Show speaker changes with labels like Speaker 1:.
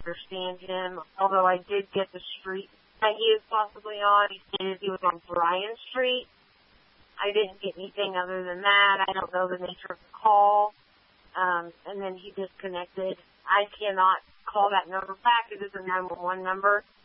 Speaker 1: understand him, although I did get the street that he is possibly on. He stated he was on Bryan Street. I didn't get anything other than that. I don't know the nature of the call. And then he disconnected. I cannot call that number back. It is a 911 number.